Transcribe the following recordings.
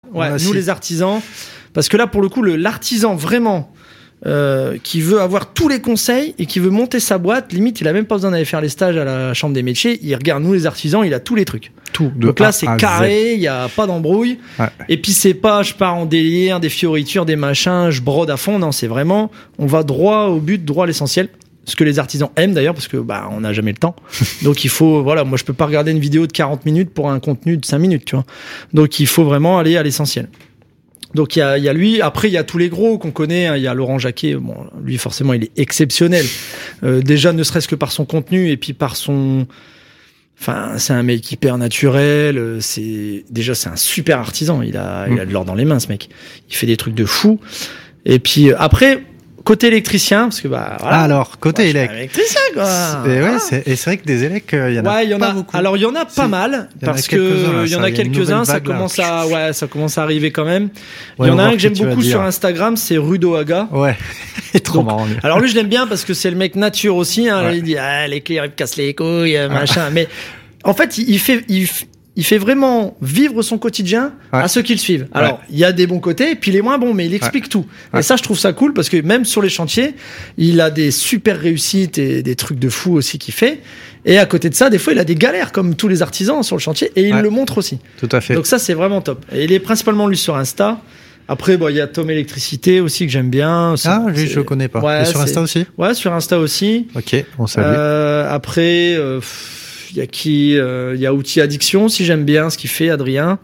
Ouais, nous les artisans. Parce que là, pour le coup, l'artisan vraiment qui veut avoir tous les conseils et qui veut monter sa boîte, limite, il a même pas besoin d'aller faire les stages à la chambre des métiers. Il regarde nous les artisans, il a tous les trucs. Tout. Donc là, c'est carré, il y a pas d'embrouille. Ouais. Et puis c'est pas, je pars en délire, des fioritures, des machins, je brode à fond. Non, c'est vraiment, on va droit au but, droit à l'essentiel. Ce que les artisans aiment d'ailleurs, parce que on n'a jamais le temps. Donc il faut, voilà, moi je peux pas regarder une vidéo de 40 minutes pour un contenu de 5 minutes, tu vois. Donc il faut vraiment aller à l'essentiel. Donc il y a lui, après il y a tous les gros qu'on connaît, hein. Il y a Laurent Jacquet, bon lui forcément il est exceptionnel. Déjà ne serait-ce que par son contenu et puis par son c'est un mec hyper naturel, c'est un super artisan, il a de l'or dans les mains ce mec. Il fait des trucs de fou. Et puis après côté électricien, parce que voilà. Alors côté électricien quoi. Et c'est vrai que des élecs, il y en a pas beaucoup. Alors il y en a pas mal parce que il y en a quelques-uns, ça commence à arriver quand même. Il y en a un que j'aime beaucoup sur Instagram, c'est Rudoaga. Ouais. C'est trop marrant. Alors lui je l'aime bien parce que c'est le mec nature aussi, hein. Ouais. Il dit les clients ils me cassent les couilles, machin, mais en fait il fait vraiment vivre son quotidien à ceux qui le suivent. Alors, il y a des bons côtés et puis les moins bons, mais il explique tout. Et ça, je trouve ça cool parce que même sur les chantiers, il a des super réussites et des trucs de fou aussi qu'il fait. Et à côté de ça, des fois, il a des galères comme tous les artisans sur le chantier et il le montre aussi. Tout à fait. Donc ça, c'est vraiment top. Et il est principalement lui sur Insta. Après, il y a Tom Électricité aussi que j'aime bien. Lui, je le connais pas. Ouais, sur Insta aussi? Ouais, sur Insta aussi. Ok, on salue. Après, il y a il y a Outil Addiction si j'aime bien ce qu'il fait, Adrien.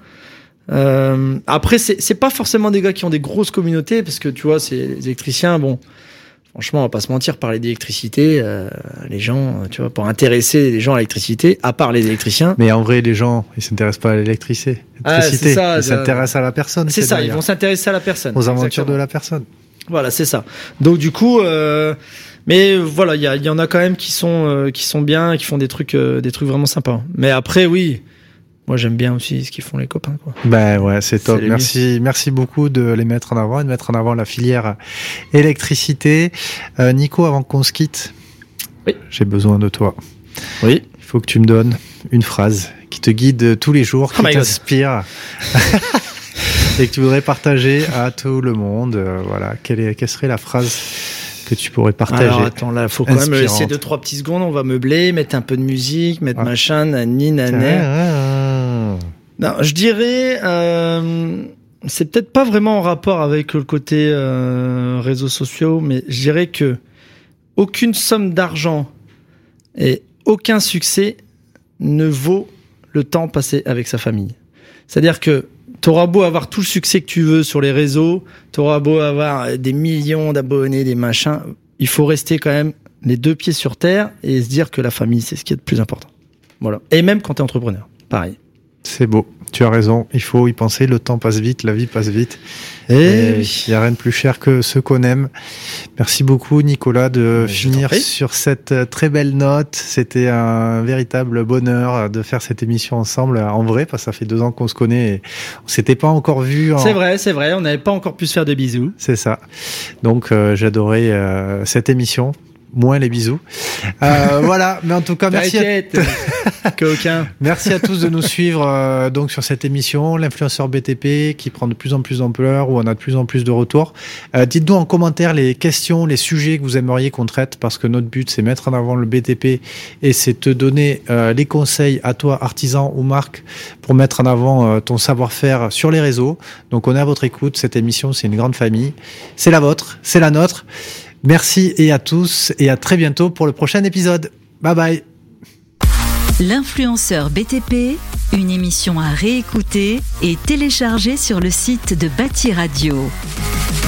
Après c'est pas forcément des gars qui ont des grosses communautés parce que tu vois c'est les électriciens, bon franchement on va pas se mentir, parler d'électricité, les gens, tu vois, pour intéresser les gens à l'électricité, à part les électriciens. Mais en vrai les gens ils s'intéressent pas à l'électricité. C'est ça, ils s'intéressent à la personne. C'est ça, ils vont s'intéresser à la personne. Aux aventures de la personne. Voilà, c'est ça. Donc du coup mais voilà, il y en a quand même qui sont bien, qui font des trucs vraiment sympas. Mais après, oui, moi j'aime bien aussi ce qu'ils font les copains, quoi. Ouais, c'est top. Merci beaucoup de les mettre en avant et de mettre en avant la filière électricité. Nico, avant qu'on se quitte, j'ai besoin de toi. Oui. Il faut que tu me donnes une phrase qui te guide tous les jours, qui t'inspire. Et que tu voudrais partager à tout le monde. Voilà, quelle serait la phrase que tu pourrais partager? Alors attends, là, faut quand même laisser 2-3 petites secondes, on va meubler, mettre un peu de musique, mettre machin, nani, nané. Non, je dirais, c'est peut-être pas vraiment en rapport avec le côté réseaux sociaux, mais je dirais que aucune somme d'argent et aucun succès ne vaut le temps passé avec sa famille. C'est-à-dire que t'auras beau avoir tout le succès que tu veux sur les réseaux, t'auras beau avoir des millions d'abonnés, des machins, il faut rester quand même les 2 pieds sur terre et se dire que la famille, c'est ce qui est le plus important. Voilà. Et même quand t'es entrepreneur, pareil. C'est beau, tu as raison, il faut y penser, le temps passe vite, la vie passe vite. Et il n'y a rien de plus cher que ce qu'on aime. Merci beaucoup Nicolas de finir sur cette très belle note. C'était un véritable bonheur de faire cette émission ensemble en vrai, parce que ça fait 2 ans qu'on se connaît et on s'était pas encore vu. C'est vrai, on n'avait pas encore pu se faire de bisous. C'est ça. Donc j'adorais cette émission. Moins les bisous. Voilà, mais en tout cas, merci. Merci à tous de nous suivre donc sur cette émission, l'influenceur BTP, qui prend de plus en plus d'ampleur, où on a de plus en plus de retours. Dites-nous en commentaire les questions, les sujets que vous aimeriez qu'on traite, parce que notre but, c'est mettre en avant le BTP et c'est te donner les conseils à toi, artisan ou marque, pour mettre en avant ton savoir-faire sur les réseaux. Donc, on est à votre écoute. Cette émission, c'est une grande famille. C'est la vôtre, c'est la nôtre. Merci et à tous et à très bientôt pour le prochain épisode. Bye bye. L'influenceur BTP, une émission à réécouter et télécharger sur le site de Bâti Radio.